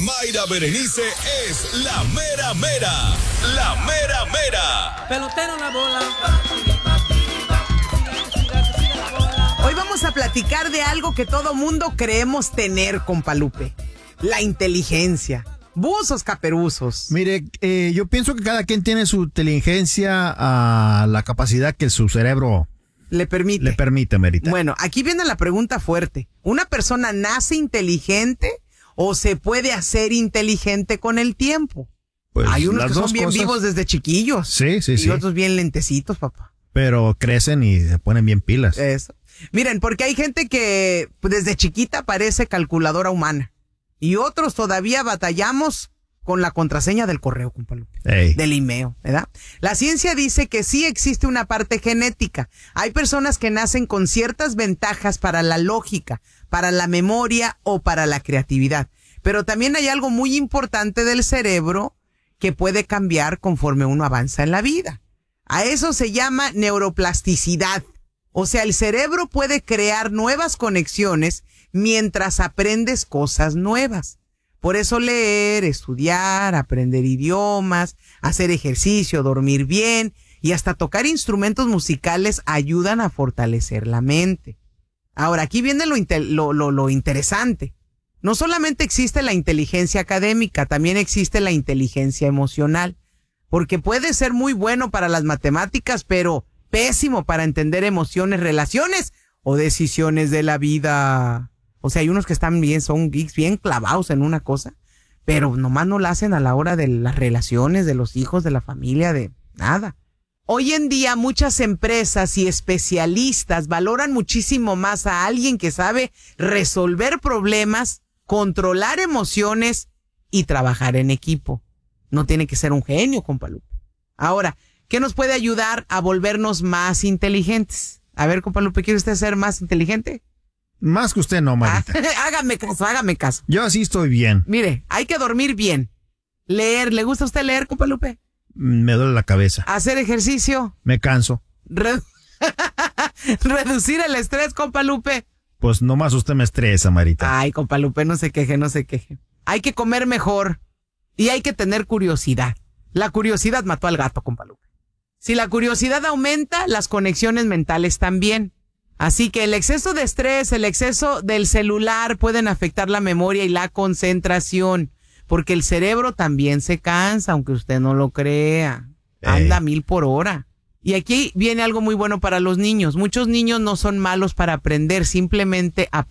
Mayra Berenice es la mera mera. La mera mera. Pelotero en la bola. Hoy vamos a platicar de algo que todo mundo creemos tener, compa Lupe. La inteligencia. Buzos caperuzos. Mire, yo pienso que cada quien tiene su inteligencia a la capacidad que su cerebro le permite, Merita. Bueno, aquí viene la pregunta fuerte. ¿Una persona nace inteligente o se puede hacer inteligente con el tiempo? Pues hay unos las que son dos bien cosas. vivos desde chiquillos. Sí. Y otros bien lentecitos, papá. Pero crecen y se ponen bien pilas. Eso. Miren, porque hay gente que pues, desde chiquita parece calculadora humana. Y otros todavía batallamos con la contraseña del correo, compa Lupe. Del email, ¿verdad? La ciencia dice que sí existe una parte genética. Hay personas que nacen con ciertas ventajas para la lógica, para la memoria o para la creatividad. Pero también hay algo muy importante del cerebro que puede cambiar conforme uno avanza en la vida. A eso se llama neuroplasticidad. O sea, el cerebro puede crear nuevas conexiones mientras aprendes cosas nuevas. Por eso leer, estudiar, aprender idiomas, hacer ejercicio, dormir bien y hasta tocar instrumentos musicales ayudan a fortalecer la mente. Ahora, aquí viene lo interesante. No solamente existe la inteligencia académica, también existe la inteligencia emocional. Porque puede ser muy bueno para las matemáticas, pero pésimo para entender emociones, relaciones o decisiones de la vida. O sea, hay unos que son geeks bien clavados en una cosa, pero nomás no la hacen a la hora de las relaciones, de los hijos, de la familia, de nada. Hoy en día muchas empresas y especialistas valoran muchísimo más a alguien que sabe resolver problemas, controlar emociones y trabajar en equipo. No tiene que ser un genio, compa Lupe. Ahora, ¿qué nos puede ayudar a volvernos más inteligentes? A ver, compa Lupe, ¿quiere usted ser más inteligente? Más que usted no, Marita. Hágame caso. Yo así estoy bien. Mire, hay que dormir bien. Leer, ¿le gusta a usted leer, compa Lupe? Me duele la cabeza. Hacer ejercicio. Me canso. Reducir el estrés, compa Lupe. Pues nomás usted me estresa, Marita. Ay, compa Lupe, no se queje. Hay que comer mejor y hay que tener curiosidad. La curiosidad mató al gato, compa Lupe. Si la curiosidad aumenta, las conexiones mentales también. Así que el exceso de estrés, el exceso del celular pueden afectar la memoria y la concentración, porque el cerebro también se cansa, aunque usted no lo crea. Anda 1000 por hora. Y aquí viene algo muy bueno para los niños. Muchos niños no son malos para aprender, simplemente